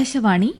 ആകാശവാണി.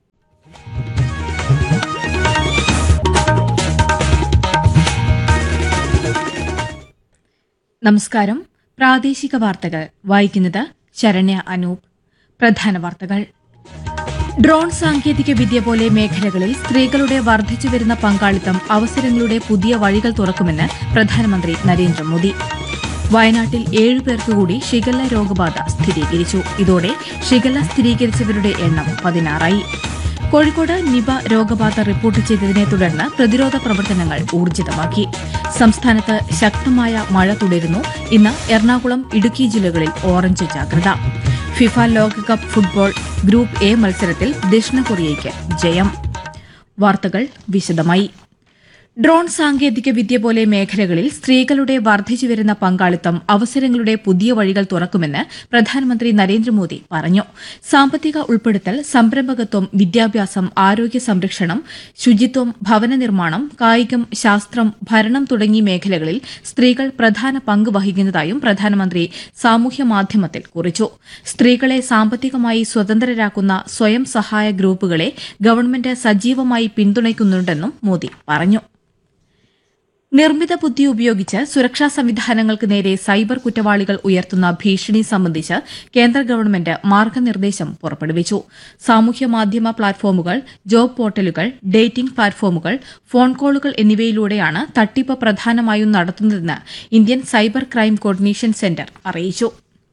നമസ്കാരം. പ്രാദേശിക വാർത്തകൾ വായിക്കുന്നത് ശരണ്യ അനൂപ്. പ്രധാന വാർത്തകൾ. ഡ്രോൺ സാങ്കേതിക വിദ്യ പോലെ മേഖലകളിൽ സ്ത്രീകളുടെ വർദ്ധിച്ചുവരുന്ന പങ്കാളിത്തം അവസരങ്ങളുടെ പുതിയ വഴികൾ തുറക്കുമെന്ന് പ്രധാനമന്ത്രി നരേന്ദ്രമോദി. വയനാട്ടിൽ 7 പേർക്ക് കൂടി ഷിഗല്ല രോഗബാധ സ്ഥിരീകരിച്ചു. ഇതോടെ ഷിഗല്ല സ്ഥിരീകരിച്ചവരുടെ എണ്ണം 16ആയി. കോഴിക്കോട് നിപ രോഗബാധ റിപ്പോർട്ട് ചെയ്തതിനെ തുടർന്ന് പ്രതിരോധ പ്രവർത്തനങ്ങൾ ഊർജിതമാക്കി. സംസ്ഥാനത്ത് ശക്തമായ മഴ തുടരുന്നു. ഇന്ന് എറണാകുളം, ഇടുക്കി ജില്ലകളിൽ ഓറഞ്ച് ജാഗ്രത. ഫിഫ ലോകകപ്പ് ഫുട്ബോൾ ഗ്രൂപ്പ് എ മത്സരത്തിൽ ദക്ഷിണ കൊറിയയ്ക്ക് ജയം. വാർത്തകൾ വിശദമായി. ഡ്രോൺ സാങ്കേതിക വിദ്യ പോലെ മേഖലകളിൽ സ്ത്രീകളുടെ വർദ്ധിച്ചുവരുന്ന പങ്കാളിത്തം അവസരങ്ങളുടെ പുതിയ വഴികൾ തുറക്കുമെന്ന് പ്രധാനമന്ത്രി നരേന്ദ്രമോദി പറഞ്ഞു. സാമ്പത്തിക ഉൾപ്പെടുത്തൽ, സംരംഭകത്വം, വിദ്യാഭ്യാസം, ആരോഗ്യ സംരക്ഷണം, ശുചിത്വം, ഭവന നിർമ്മാണം, കായികം, ശാസ്ത്രം, ഭരണം തുടങ്ങി മേഖലകളിൽ സ്ത്രീകൾ പ്രധാന പങ്ക് വഹിക്കുന്നതായും പ്രധാനമന്ത്രി സാമൂഹ്യമാധ്യമത്തിൽ കുറിച്ചു. സ്ത്രീകളെ സാമ്പത്തികമായി സ്വതന്ത്രരാക്കുന്ന സ്വയം സഹായ ഗ്രൂപ്പുകളെ ഗവൺമെന്റ് സജീവമായി പിന്തുണയ്ക്കുന്നുണ്ടെന്നും മോദി പറഞ്ഞു. നിർമ്മിത ബുദ്ധി ഉപയോഗിച്ച് സുരക്ഷാ സംവിധാനങ്ങൾക്ക് നേരെ സൈബർ കുറ്റവാളികൾ ഉയർത്തുന്ന ഭീഷണി സംബന്ധിച്ച് കേന്ദ്ര ഗവൺമെന്റ് മാർഗ്ഗനിർദ്ദേശം പുറപ്പെടുവിച്ചു. സാമൂഹ്യമാധ്യമ പ്ലാറ്റ്ഫോമുകൾ, ജോബ് പോർട്ടലുകൾ, ഡേറ്റിംഗ് പ്ലാറ്റ്ഫോമുകൾ, ഫോൺ കോളുകൾ എന്നിവയിലൂടെയാണ് തട്ടിപ്പ് പ്രധാനമായും നടത്തുന്നതെന്ന് Indian cyber crime coordination centre അറിയിച്ചു.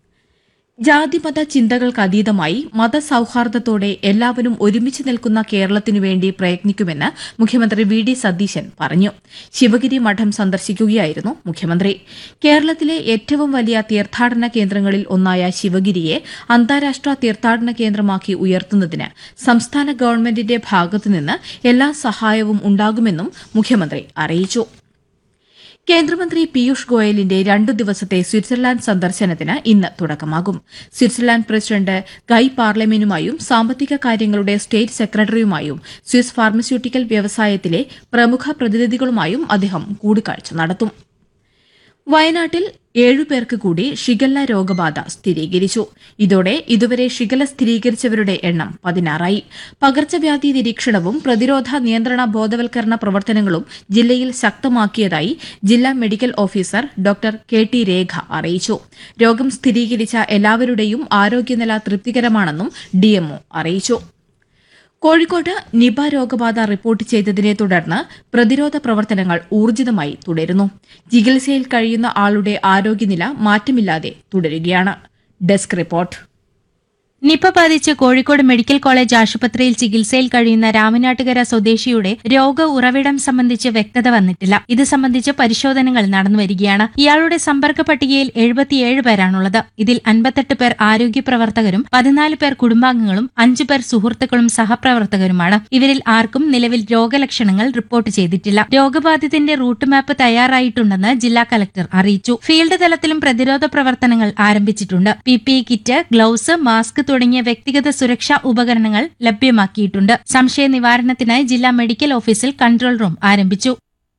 ജാതിമത ചിന്തകൾക്കതീതമായി മതസൌഹാർദ്ദത്തോടെ എല്ലാവരും ഒരുമിച്ച് നിൽക്കുന്ന കേരളത്തിനുവേണ്ടി പ്രയത്നിക്കുമെന്ന് മുഖ്യമന്ത്രി വി ഡി സതീശൻ പറഞ്ഞു. ശിവഗിരി മഠം സന്ദർശിക്കുകയായിരുന്നു മുഖ്യമന്ത്രി. കേരളത്തിലെ ഏറ്റവും വലിയ തീർത്ഥാടന കേന്ദ്രങ്ങളിൽ ഒന്നായ ശിവഗിരിയെ അന്താരാഷ്ട്ര തീർത്ഥാടന കേന്ദ്രമാക്കി ഉയർത്തുന്നതിന് സംസ്ഥാന ഗവൺമെന്റിന്റെ ഭാഗത്തുനിന്ന് എല്ലാ സഹായവും ഉണ്ടാകുമെന്നും മുഖ്യമന്ത്രി അറിയിച്ചു. കേന്ദ്രമന്ത്രി പീയൂഷ് ഗോയലിന്റെ 2 ദിവസത്തെ സ്വിറ്റ്സർലാൻഡ് സന്ദർശനത്തിന് ഇന്ന് തുടക്കമാകും. സ്വിറ്റ്സർലാൻഡ് പ്രസിഡന്റ് ഗൈ പാർലമെനുമായും സാമ്പത്തിക കാര്യങ്ങളുടെ സ്റ്റേറ്റ് സെക്രട്ടറിയുമായും സ്വിസ് ഫാർമസ്യൂട്ടിക്കൽ വ്യവസായത്തിലെ പ്രമുഖ പ്രതിനിധികളുമായും അദ്ദേഹം കൂടിക്കാഴ്ച നടത്തും. വയനാട്ടിൽ 7 പേർക്ക് കൂടി ഷിഗല്ല രോഗബാധ സ്ഥിരീകരിച്ചു. ഇതോടെ ഇതുവരെ ഷിഗല്ല സ്ഥിരീകരിച്ചവരുടെ എണ്ണം 16ആയി. പകർച്ചവ്യാധി നിരീക്ഷണവും പ്രതിരോധ നിയന്ത്രണ ബോധവൽക്കരണ പ്രവർത്തനങ്ങളും ജില്ലയിൽ ശക്തമാക്കിയതായി ജില്ലാ medical officer doctor K T രേഖ അറിയിച്ചു. രോഗം സ്ഥിരീകരിച്ച എല്ലാവരുടെയും ആരോഗ്യനില തൃപ്തികരമാണെന്നും ഡിഎംഒ അറിയിച്ചു. കോഴിക്കോട് നിപ രോഗബാധ റിപ്പോർട്ട് ചെയ്തതിനെ തുടർന്ന് പ്രതിരോധ പ്രവർത്തനങ്ങൾ ഊർജിതമായി തുടരുന്നു. ചികിത്സയിൽ കഴിയുന്ന ആളുടെ ആരോഗ്യനില മാറ്റമില്ലാതെ തുടരുകയാണ്. Desk report. നിപ ബാധിച്ച് കോഴിക്കോട് മെഡിക്കൽ കോളേജ് ആശുപത്രിയിൽ ചികിത്സയിൽ കഴിയുന്ന രാമനാട്ടുകര സ്വദേശിയുടെ രോഗ ഉറവിടം സംബന്ധിച്ച് വ്യക്തത വന്നിട്ടില്ല. ഇത് സംബന്ധിച്ച് പരിശോധനകൾ നടന്നുവരികയാണ്. ഇയാളുടെ സമ്പർക്ക പട്ടികയിൽ 77 പേരാണുള്ളത്. ഇതിൽ 58 പേർ ആരോഗ്യ പ്രവർത്തകരും 14 പേർ കുടുംബാംഗങ്ങളും 5 പേർ സുഹൃത്തുക്കളും സഹപ്രവർത്തകരുമാണ്. ഇവരിൽ ആർക്കും നിലവിൽ രോഗലക്ഷണങ്ങൾ റിപ്പോർട്ട് ചെയ്തിട്ടില്ല. രോഗബാധിതന്റെ റൂട്ട് മാപ്പ് തയ്യാറായിട്ടുണ്ടെന്ന് ജില്ലാ കലക്ടർ അറിയിച്ചു. ഫീൽഡ് തലത്തിലും പ്രതിരോധ പ്രവർത്തനങ്ങൾ ആരംഭിച്ചിട്ടുണ്ട്. PPE കിറ്റ്, ഗ്ലൌസ്, മാസ്ക് തുടങ്ങിയ വ്യക്തിഗത സുരക്ഷാ ഉപകരണങ്ങൾ ലഭ്യമാക്കിയിട്ടുണ്ട്. സംശയ നിവാരണത്തിനായി ജില്ലാ മെഡിക്കൽ ഓഫീസിൽ കൺട്രോൾ റൂം ആരംഭിച്ചു.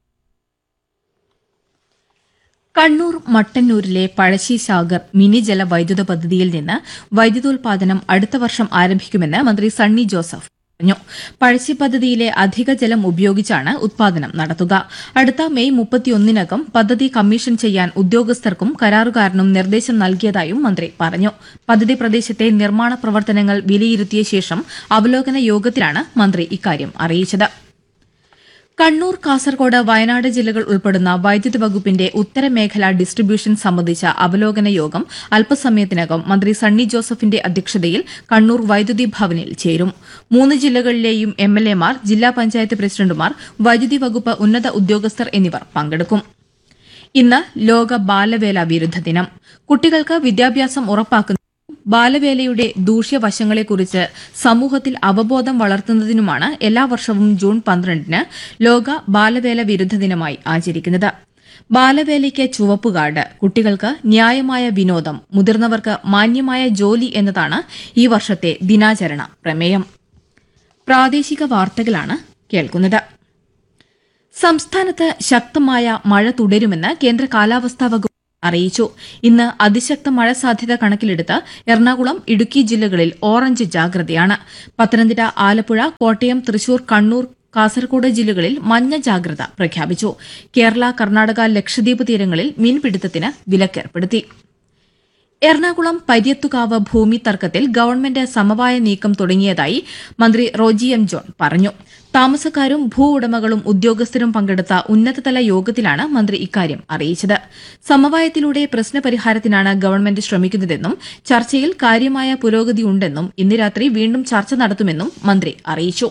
കണ്ണൂർ മട്ടന്നൂരിലെ പഴശ്ശി സാഗർ മിനി ജല വൈദ്യുത പദ്ധതിയിൽ നിന്ന് വൈദ്യുതോൽപാദനം അടുത്ത വർഷം ആരംഭിക്കുമെന്ന് മന്ത്രി സണ്ണി ജോസഫ് പറഞ്ഞു. പഴശ്ശി പദ്ധതിയിലെ അധിക ജലം ഉപയോഗിച്ചാണ് ഉത്പാദനം നടത്തുക. അടുത്ത മെയ് 31-നകം പദ്ധതി കമ്മീഷൻ ചെയ്യാൻ ഉദ്യോഗസ്ഥർക്കും കരാറുകാരനും നിർദ്ദേശം നൽകിയതായും മന്ത്രി പറഞ്ഞു. പദ്ധതി പ്രദേശത്തെ നിർമ്മാണ പ്രവർത്തനങ്ങൾ വിലയിരുത്തിയ ശേഷം അവലോകന യോഗത്തിലാണ് മന്ത്രി ഇക്കാര്യം അറിയിച്ചത്. കണ്ണൂർ, കാസർകോട്, വയനാട് ജില്ലകൾ ഉൾപ്പെടുന്ന വൈദ്യുതി വകുപ്പിന്റെ ഉത്തരമേഖലാ ഡിസ്ട്രിബ്യൂഷൻ സംബന്ധിച്ച അവലോകന യോഗം അല്പസമയത്തിനകം മന്ത്രി സണ്ണി ജോസഫിന്റെ അധ്യക്ഷതയിൽ കണ്ണൂർ വൈദ്യുതി ഭവനിൽ ചേരും. 3 ജില്ലകളിലെയും MLA മാർ, ജില്ലാ പഞ്ചായത്ത് പ്രസിഡന്റുമാർ, വൈദ്യുതി വകുപ്പ് ഉന്നത ഉദ്യോഗസ്ഥർ എന്നിവർ പങ്കെടുക്കും. ഇന്ന് ലോക ബാലവേല വിരുദ്ധ ദിനം. കുട്ടികൾക്ക് വിദ്യാഭ്യാസം ഉറപ്പാക്കുന്ന ബാലവേലയുടെ ദൂഷ്യവശങ്ങളെക്കുറിച്ച് സമൂഹത്തിൽ അവബോധം വളർത്തുന്നതിനുമാണ് എല്ലാ വർഷവും ജൂൺ 12-ന് ലോക ബാലവേല വിരുദ്ധ ദിനമായി ആചരിക്കുന്നത്. ബാലവേലയ്ക്ക് ചുവപ്പ് കാർഡ്, കുട്ടികൾക്ക് ന്യായമായ വിനോദം, മുതിർന്നവർക്ക് മാന്യമായ ജോലി എന്നതാണ് ഈ വർഷത്തെ ദിനാചരണ പ്രമേയം. പ്രാദേശിക വാർത്തകളാണ് കേൾക്കുന്നത്. സംസ്ഥാനത്ത് ശക്തമായ മഴ തുടരുമെന്ന് കേന്ദ്ര കാലാവസ്ഥാ വകുപ്പ് അറിയിച്ചു. ഇന്ന് അതിശക്ത മഴ സാധ്യത കണക്കിലെടുത്ത് എറണാകുളം, ഇടുക്കി ജില്ലകളിൽ ഓറഞ്ച് ജാഗ്രതയാണ്. പത്തനംതിട്ട, ആലപ്പുഴ, കോട്ടയം, തൃശൂർ, കണ്ണൂർ, കാസർകോട് ജില്ലകളിൽ മഞ്ഞ ജാഗ്രത പ്രഖ്യാപിച്ചു. കേരള, കർണാടക, ലക്ഷദ്വീപ് തീരങ്ങളിൽ മീൻപിടുത്തത്തിന് വിലക്കേർപ്പെടുത്തി. എറണാകുളം പര്യത്തുകാവ് ഭൂമി തർക്കത്തിൽ ഗവൺമെന്റ് സമവായ നീക്കം തുടങ്ങിയതായി മന്ത്രി റോജി എം ജോൺ പറഞ്ഞു. താമസക്കാരും ഭൂ ഉടമകളും ഉദ്യോഗസ്ഥരും പങ്കെടുത്ത ഉന്നതതല യോഗത്തിലാണ് മന്ത്രി ഇക്കാര്യം അറിയിച്ചത്. സമവായത്തിലൂടെ പ്രശ്നപരിഹാരത്തിനാണ് ഗവൺമെന്റ് ശ്രമിക്കുന്നതെന്നും ചർച്ചയിൽ കാര്യമായ പുരോഗതിയുണ്ടെന്നും ഇന്ന് രാത്രി വീണ്ടും ചർച്ച നടത്തുമെന്നും മന്ത്രി അറിയിച്ചു.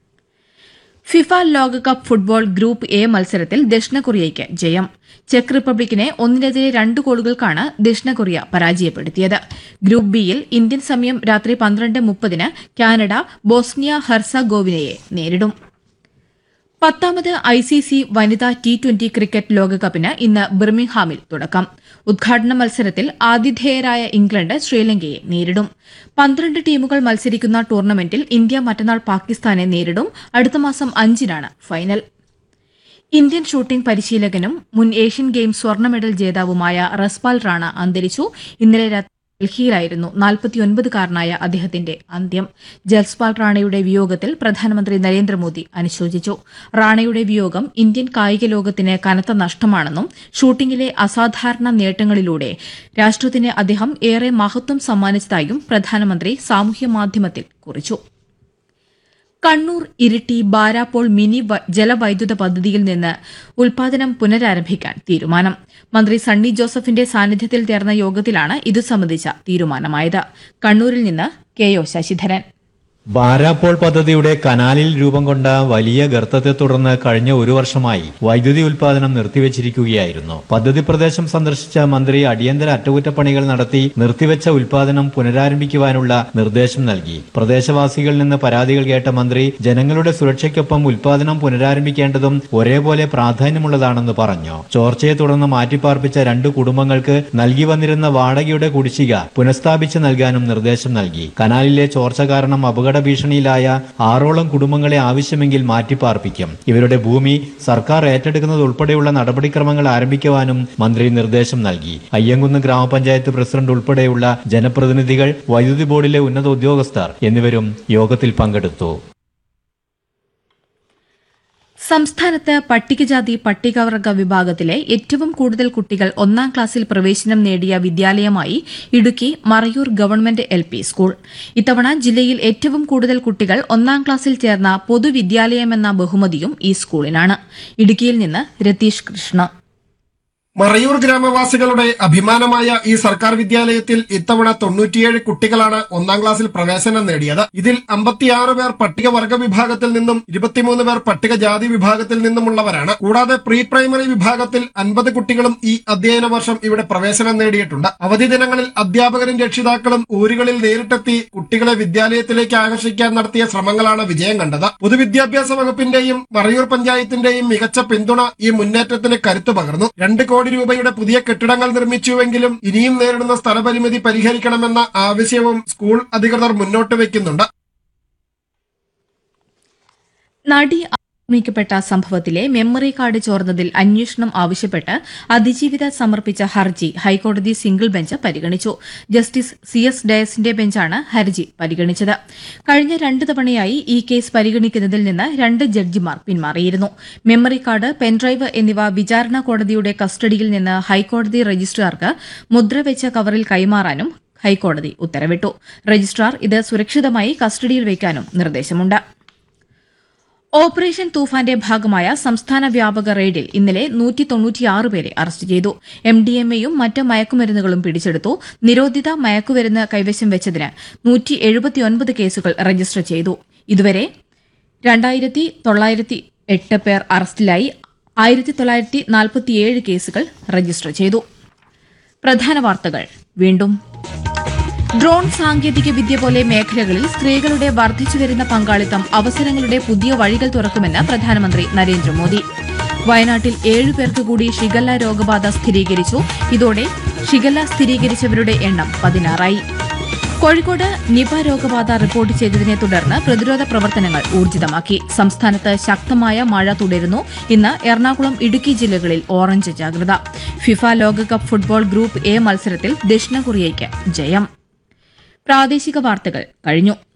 ഫിഫ ലോകകപ്പ് ഫുട്ബോൾ ഗ്രൂപ്പ് എ മത്സരത്തിൽ ദക്ഷിണ കൊറിയയ്ക്ക് ജയം. ചെക്ക് റിപ്പബ്ലിക്കിനെ 1-2 ഗോളുകൾക്കാണ് ദക്ഷിണ കൊറിയ പരാജയപ്പെടുത്തിയത്. ഗ്രൂപ്പ് ബിയിൽ ഇന്ത്യൻ സമയം രാത്രി 12:30 കാനഡ ബോസ്നിയ ഹെർസഗോവിനയെ നേരിടും. 10ാമത് ICC വനിതാ T20 ക്രിക്കറ്റ് ലോകകപ്പിന് ഇന്ന് ബിർമിംഗ്ഹാമിൽ തുടക്കം. ഉദ്ഘാടന മത്സരത്തിൽ ആതിഥേയരായ ഇംഗ്ലണ്ട് ശ്രീലങ്കയെ നേരിടും. 12 ടീമുകൾ മത്സരിക്കുന്ന ടൂർണമെന്റിൽ ഇന്ത്യ മറ്റന്നാൾ പാകിസ്ഥാനെ നേരിടും. അടുത്ത മാസം 5-നാണ് ഫൈനൽ. ഇന്ത്യൻ ഷൂട്ടിംഗ് പരിശീലകനും മുൻ ഏഷ്യൻ ഗെയിംസ് സ്വർണ്ണ മെഡൽ ജേതാവുമായ റസ്പാൽ റാണ അന്തരിച്ചു. ഇന്നലെ രാത്രി ഡൽഹിയിലായിരുന്നു 49-കാരനായ അദ്ദേഹത്തിന്റെ അന്ത്യം. ജസ്പാൽ റാണയുടെ വിയോഗത്തിൽ പ്രധാനമന്ത്രി നരേന്ദ്രമോദി അനുശോചിച്ചു. റാണയുടെ വിയോഗം ഇന്ത്യൻ കായിക ലോകത്തിന് കനത്ത നഷ്ടമാണെന്നും ഷൂട്ടിംഗിലെ അസാധാരണ നേട്ടങ്ങളിലൂടെ രാഷ്ട്രത്തിന് അദ്ദേഹം ഏറെ മഹത്വം സമ്മാനിച്ചതായും പ്രധാനമന്ത്രി സാമൂഹ്യമാധ്യമത്തിൽ കുറിച്ചു. കണ്ണൂർ ഇരിട്ടി ബാരാപ്പോൾ മിനി ജലവൈദ്യുത പദ്ധതിയിൽ നിന്ന് ഉൽപാദനം പുനരാരംഭിക്കാൻ തീരുമാനം. മന്ത്രി സണ്ണി ജോസഫിന്റെ സാന്നിധ്യത്തിൽ ചേർന്ന യോഗത്തിലാണ് ഇതു സംബന്ധിച്ച തീരുമാനമായത്. കണ്ണൂരിൽ നിന്ന് കെ.ഒ. ശശിധരൻ. ബാരാപ്പോൾ പദ്ധതിയുടെ കനാലിൽ രൂപം കൊണ്ട വലിയ ഗർത്തത്തെ തുടർന്ന് കഴിഞ്ഞ ഒരു വർഷമായി വൈദ്യുതി ഉൽപാദനം നിർത്തിവച്ചിരിക്കുകയായിരുന്നു. പദ്ധതി പ്രദേശം സന്ദർശിച്ച മന്ത്രി അടിയന്തര അറ്റകുറ്റപ്പണികൾ നടത്തി നിർത്തിവെച്ച ഉൽപാദനം പുനരാരംഭിക്കുവാനുള്ള നിർദ്ദേശം നൽകി. പ്രദേശവാസികളിൽ നിന്ന് പരാതികൾ കേട്ട മന്ത്രി ജനങ്ങളുടെ സുരക്ഷയ്ക്കൊപ്പം ഉൽപാദനം പുനരാരംഭിക്കേണ്ടതും ഒരേപോലെ പ്രാധാന്യമുള്ളതാണെന്ന് പറഞ്ഞു. ചോർച്ചയെ തുടർന്ന് മാറ്റിപ്പാർപ്പിച്ച 2 കുടുംബങ്ങൾക്ക് നൽകി വന്നിരുന്ന വാടകയുടെ കുടിശ്ശിക പുനഃസ്ഥാപിച്ച് നൽകാനും നിർദ്ദേശം നൽകി. കനാലിലെ ചോർച്ച കാരണം അപകട ഭീഷണിയിലായ 6ഓളം കുടുംബങ്ങളെ ആവശ്യമെങ്കിൽ മാറ്റിപ്പാർപ്പിക്കും. ഇവരുടെ ഭൂമി സർക്കാർ ഏറ്റെടുക്കുന്നത് ഉൾപ്പെടെയുള്ള നടപടിക്രമങ്ങൾ ആരംഭിക്കുവാനും മന്ത്രി നിർദ്ദേശം നൽകി. അയ്യങ്കുന്ന് ഗ്രാമപഞ്ചായത്ത് പ്രസിഡന്റ് ഉൾപ്പെടെയുള്ള ജനപ്രതിനിധികൾ, വൈദ്യുതി ബോർഡിലെ ഉന്നത ഉദ്യോഗസ്ഥർ എന്നിവരും യോഗത്തിൽ പങ്കെടുത്തു. സംസ്ഥാനത്ത് പട്ടികജാതി പട്ടികവർഗ വിഭാഗത്തിലെ ഏറ്റവും കൂടുതൽ കുട്ടികൾ 1ാം ക്ലാസ്സിൽ പ്രവേശനം നേടിയ വിദ്യാലയമായി Idukki Marayur government LP school. ഇത്തവണ ജില്ലയിൽ ഏറ്റവും കൂടുതൽ കുട്ടികൾ 1ാം ക്ലാസ്സിൽ ചേർന്ന പൊതുവിദ്യാലയമെന്ന ബഹുമതിയും ഈ സ്കൂളിനാണ്. ഇടുക്കിയിൽ നിന്ന് രതീഷ് കൃഷ്ണ. മറയൂർ ഗ്രാമവാസികളുടെ അഭിമാനമായ ഈ സർക്കാർ വിദ്യാലയത്തിൽ ഇത്തവണ 97 കുട്ടികളാണ് 1ാം ക്ലാസ്സിൽ പ്രവേശനം നേടിയത്. ഇതിൽ 56 പേർ പട്ടികവർഗ വിഭാഗത്തിൽ നിന്നും 23 പേർ പട്ടികജാതി വിഭാഗത്തിൽ നിന്നുമുള്ളവരാണ്. കൂടാതെ പ്രീ പ്രൈമറി വിഭാഗത്തിൽ 50 കുട്ടികളും ഈ അധ്യയന വർഷം ഇവിടെ പ്രവേശനം നേടിയിട്ടുണ്ട്. അവധി ദിനങ്ങളിൽ അധ്യാപകരും രക്ഷിതാക്കളും ഊരുകളിൽ നേരിട്ടെത്തി കുട്ടികളെ വിദ്യാലയത്തിലേക്ക് ആകർഷിക്കാൻ നടത്തിയ ശ്രമങ്ങളാണ് വിജയം കണ്ടത്. പൊതുവിദ്യാഭ്യാസ വകുപ്പിന്റെയും മറയൂർ പഞ്ചായത്തിന്റെയും മികച്ച പിന്തുണ ഈ മുന്നേറ്റത്തിന് കരുത്തു പകർന്നു. 2 കോടി രൂപയുടെ പുതിയ കെട്ടിടങ്ങൾ നിർമ്മിച്ചുവെങ്കിലും ഇനിയും നേരിടുന്ന സ്ഥലപരിമിതി പരിഹരിക്കണമെന്ന ആവശ്യവും സ്കൂൾ അധികൃതർ മുന്നോട്ട് വയ്ക്കുന്നുണ്ട്. നടി ആക്രമിക്കപ്പെട്ട സംഭവത്തിലെ മെമ്മറി കാർഡ് ചോർന്നതിൽ അന്വേഷണം ആവശ്യപ്പെട്ട് അതിജീവിത സമർപ്പിച്ച ഹർജി ഹൈക്കോടതി സിംഗിൾ ബെഞ്ച് പരിഗണിച്ചു. ജസ്റ്റിസ് CS ഡയസിന്റെ ബെഞ്ചാണ് ഹർജി പരിഗണിച്ചത്. കഴിഞ്ഞ 2 തവണയായി ഈ കേസ് പരിഗണിക്കുന്നതിൽ നിന്ന് 2 ജഡ്ജിമാർ പിന്മാറിയിരുന്നു. മെമ്മറി കാർഡ്, പെൻഡ്രൈവ് എന്നിവ വിചാരണ കോടതിയുടെ കസ്റ്റഡിയിൽ നിന്ന് ഹൈക്കോടതി രജിസ്ട്രാർക്ക് മുദ്രവെച്ച കവറിൽ കൈമാറാനും ഹൈക്കോടതി ഉത്തരവിട്ടു. രജിസ്ട്രാർ ഇത് സുരക്ഷിതമായി കസ്റ്റഡിയിൽ വയ്ക്കാനും നിർദ്ദേശമുണ്ട്. ഓപ്പറേഷൻ തൂഫാന്റെ ഭാഗമായ സംസ്ഥാന വ്യാപക റെയ്ഡിൽ ഇന്നലെ 196 പേരെ അറസ്റ്റ് ചെയ്തു. MDMAയും മറ്റ് മയക്കുമരുന്നുകളും പിടിച്ചെടുത്തു. നിരോധിത മയക്കുമരുന്ന് കൈവശം വെച്ചതിന് 179 കേസുകൾ രജിസ്റ്റർ ചെയ്തു. ഇതുവരെ 2908 പേർ അറസ്റ്റിലായി. 1947 കേസുകൾ രജിസ്റ്റർ ചെയ്തു. പ്രധാന വാർത്തകൾ വീണ്ടും. ഡ്രോൺ സാങ്കേതിക വിദ്യ പോലെ മേഖലകളിൽ സ്ത്രീകളുടെ വർദ്ധിച്ചുവരുന്ന പങ്കാളിത്തം അവസരങ്ങളുടെ പുതിയ വഴികൾ തുറക്കുമെന്ന് പ്രധാനമന്ത്രി നരേന്ദ്രമോദി. വയനാട്ടിൽ 7 പേർക്ക് കൂടി ഷിഗല്ല രോഗബാധ സ്ഥിരീകരിച്ചു. ഇതോടെ ഷിഗല്ല സ്ഥിരീകരിച്ചവരുടെ എണ്ണം 16ആയി. കോഴിക്കോട് നിപ രോഗബാധ റിപ്പോർട്ട് ചെയ്തതിനെ തുടർന്ന് പ്രതിരോധ പ്രവർത്തനങ്ങൾ ഊർജിതമാക്കി. സംസ്ഥാനത്ത് ശക്തമായ മഴ തുടരുന്നു. ഇന്ന് എറണാകുളം, ഇടുക്കി ജില്ലകളിൽ ഓറഞ്ച് ജാഗ്രത. ഫിഫ ലോകകപ്പ് ഫുട്ബോൾ ഗ്രൂപ്പ് എ മത്സരത്തിൽ ദക്ഷിണ കൊറിയയ്ക്ക് ജയം. പ്രാദേശിക വാർത്തകൾ കഴിഞ്ഞു.